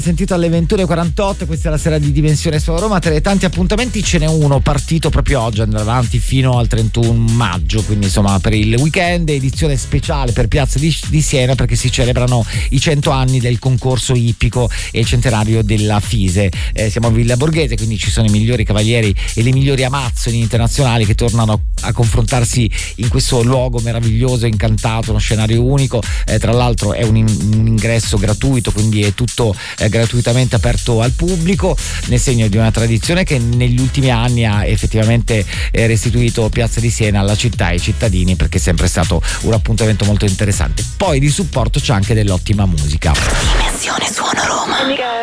Sentito alle 21:48, questa è la sera di Dimensione su Roma. Tra i tanti appuntamenti ce n'è uno partito proprio oggi, andrà avanti fino al 31 maggio, quindi insomma per il weekend, edizione speciale per Piazza di Siena, perché si celebrano i 100 anni del concorso ippico e il centenario della Fise. Siamo a Villa Borghese, quindi ci sono i migliori cavalieri e le migliori amazzoni internazionali che tornano a confrontarsi in questo luogo meraviglioso, incantato, uno scenario unico. Tra l'altro è un ingresso gratuito, quindi è tutto gratuitamente aperto al pubblico, nel segno di una tradizione che negli ultimi anni ha effettivamente restituito Piazza di Siena alla città e ai cittadini, perché è sempre stato un appuntamento molto interessante. Poi di supporto c'è anche dell'ottima musica. Dimensione Suono Roma.